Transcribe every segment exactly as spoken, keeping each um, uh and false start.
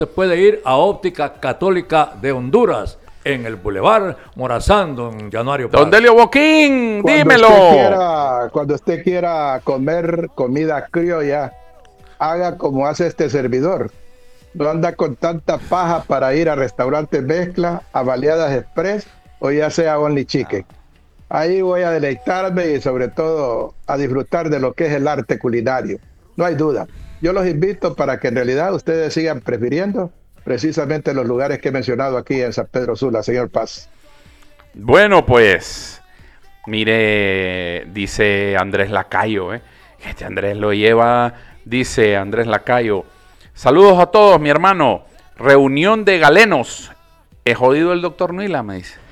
Se puede ir a Óptica Católica de Honduras en el Boulevard Morazán, don Januario Paz. Don Delio Boquín, Cuando dímelo. Usted quiera, cuando usted quiera comer comida criolla, haga como hace este servidor. No anda con tanta paja para ir a restaurantes mezcla, a baleadas express o ya sea only chicken. Ahí voy a deleitarme y sobre todo a disfrutar de lo que es el arte culinario. No hay duda. Yo los invito para que en realidad ustedes sigan prefiriendo precisamente los lugares que he mencionado aquí en San Pedro Sula, señor Paz. Bueno, pues, mire, dice Andrés Lacayo, ¿eh? Este Andrés lo lleva, dice Andrés Lacayo. Saludos a todos, mi hermano. Reunión de galenos. He jodido el doctor Nuila, me dice.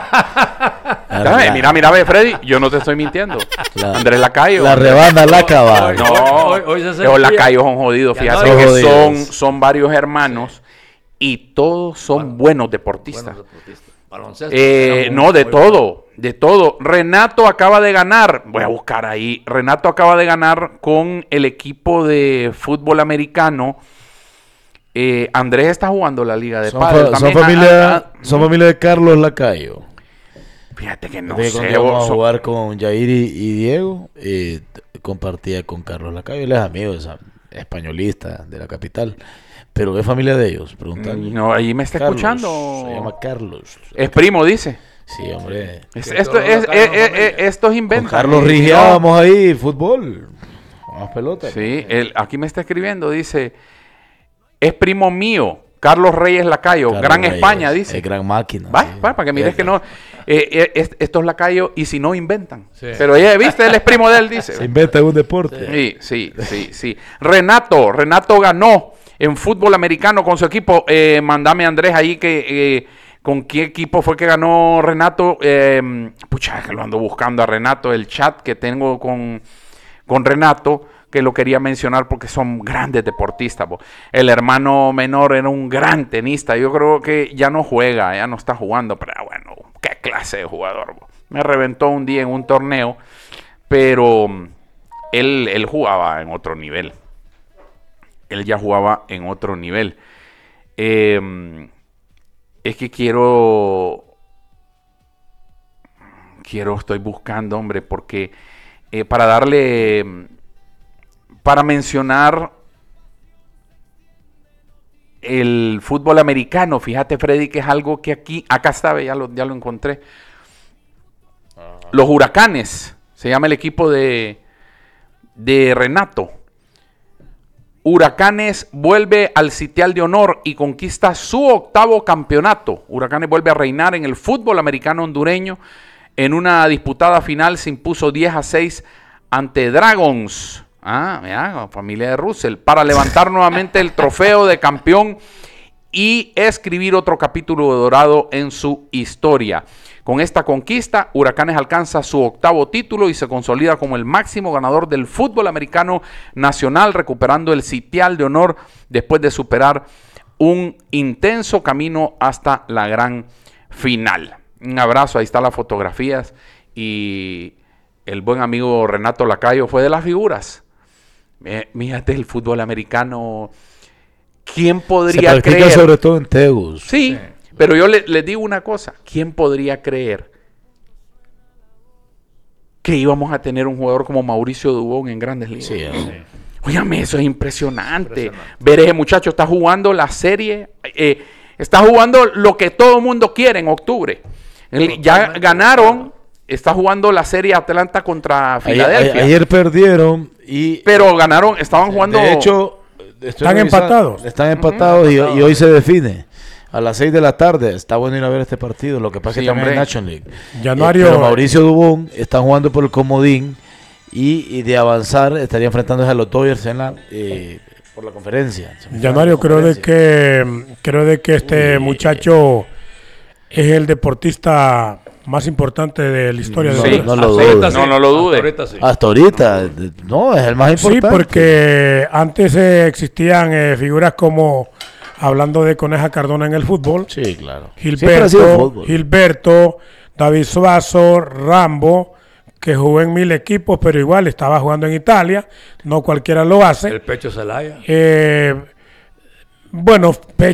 Dame, mira, mira, ve, Freddy, yo no te estoy mintiendo. La, Andrés Lacayo. La rebanda la acaba. No, hoy, hoy, hoy los Lacayos son jodidos. Fíjate no, que jodidos. Son, son varios hermanos y todos son bueno, buenos deportistas. Buenos deportistas. Baloncesto, eh, no, de todo, de todo. Renato acaba de ganar, voy a buscar ahí. Renato acaba de ganar con el equipo de fútbol americano. Eh, Andrés está jugando la Liga de son Padres. Fa son, familia, a, a, son familia de Carlos Lacayo. Fíjate que no sé. Cuando vamos a jugar con Jair y, y Diego, eh, compartía con Carlos Lacayo. Él es amigo, es españolista de la capital. Pero ¿qué familia de ellos? Preguntarle. No, ahí me está Carlos, escuchando. Se llama Carlos. Es primo, dice. Sí, hombre. Es, esto, es, es, es, es, esto es invento. Carlos rigiábamos ahí fútbol. Más pelota. Sí, él, aquí me está escribiendo, dice... Es primo mío, Carlos Reyes Lacayo, Carlos Gran Reyes, España, dice. Es gran máquina. Va, sí. va, para que mires que no. Eh, eh, est estos Lacayos, y si no inventan. Sí. Pero ya viste, él es primo de él, dice. Se inventa un deporte. Sí, sí, sí, sí. Renato, Renato ganó en fútbol americano con su equipo. Eh, mandame, Andrés, ahí que. Eh, ¿Con qué equipo fue que ganó Renato? Eh, pucha, que lo ando buscando a Renato, el chat que tengo con, con Renato. Que lo quería mencionar porque son grandes deportistas. Bo. El hermano menor era un gran tenista. Yo creo que ya no juega, ya no está jugando. Pero bueno, qué clase de jugador. Bo. Me reventó un día en un torneo, pero él, él jugaba en otro nivel. Él ya jugaba en otro nivel. Eh, es que quiero... Quiero, estoy buscando, hombre, porque eh, para darle... Para mencionar el fútbol americano, fíjate, Freddy, que es algo que aquí, acá está, ya lo, ya lo encontré. Ajá. Los Huracanes, se llama el equipo de, de Renato. Huracanes vuelve al sitial de honor y conquista su octavo campeonato. Huracanes vuelve a reinar en el fútbol americano hondureño. En una disputada final se impuso diez a seis ante Dragons. Ah, mira, familia de Russell, para levantar nuevamente el trofeo de campeón y escribir otro capítulo dorado en su historia. Con esta conquista, Huracanes alcanza su octavo título y se consolida como el máximo ganador del fútbol americano nacional, recuperando el sitial de honor después de superar un intenso camino hasta la gran final. Un abrazo, ahí están las fotografías y el buen amigo Renato Lacayo fue de las figuras. Eh, mírate el fútbol americano. ¿Quién podría Se practica creer? Sobre todo en Tegus. Sí, sí. Pero yo les le digo una cosa. ¿Quién podría creer que íbamos a tener un jugador como Mauricio Dubón en Grandes Ligas? Sí, sí. Óyame, eso es impresionante. impresionante. Ver ese muchacho está jugando la serie. Eh, está jugando lo que todo el mundo quiere en octubre. El, ya ganaron. Está jugando la serie Atlanta contra Filadelfia. Ayer, ayer perdieron y... Pero ganaron, estaban jugando... De hecho... Están empatados. Están empatados uh-huh. y, y hoy se define. A las seis de la tarde. Está bueno ir a ver este partido. Lo que pasa es sí, que también es National League. Januario... Eh, pero Mauricio Dubón está jugando por el comodín y, y de avanzar estaría enfrentándose a los Dodgers en la... Eh, por la conferencia. Januario, creo de que creo de que este Uy, muchacho es el deportista más importante de la historia no, de no, no, lo dude. no, no lo dude. Hasta ahorita, sí. Hasta ahorita, no, es el más importante. Sí, porque antes eh, existían eh, figuras como, hablando de Coneja Cardona en el fútbol. Sí, claro. Gilberto, fútbol. Gilberto, David Suazo, Rambo, que jugó en mil equipos, pero igual estaba jugando en Italia. No cualquiera lo hace. El Pecho Zelaya. Eh, Bueno,